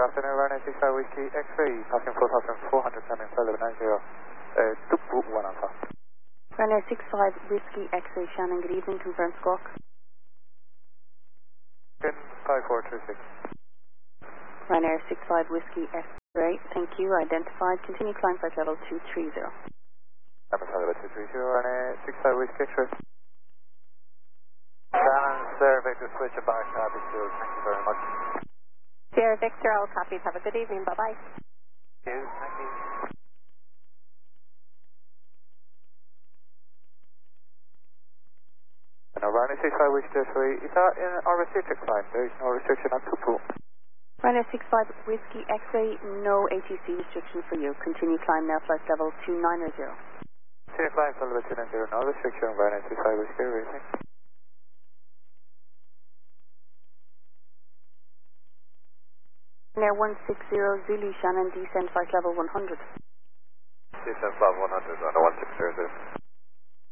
afternoon, Ryanair 65 Whiskey X-ray, passing 4,400, coming for 1190, Tupu 1 Alpha. Ryanair 65 Whiskey X-ray, Shannon, good evening, confirm squawk. Pin 5426. Ryanair 65 Whiskey X-ray, thank you, identified, continue climb flight level 230. Number level 230, Ryanair 65 Whiskey X-ray. Shannon, Sierra Victor, switch it back, Abbey Field, thank you very much. Sierra Victor, all copies, have a good evening, bye-bye. Thank you. Now, Ryanair 65 Whiskey X-ray, is that in our restricted climb? There is no restriction on Tupu. Ryanair 65 Whiskey X-ray, no ATC restriction for you. Continue climb now, flight level 290. Continue climb, level 290, no restriction on Ryanair 65 Whiskey Racing. Ryanair 160 Zulu, Shannon, descend flight level 100. Descend flight 100 on the 160.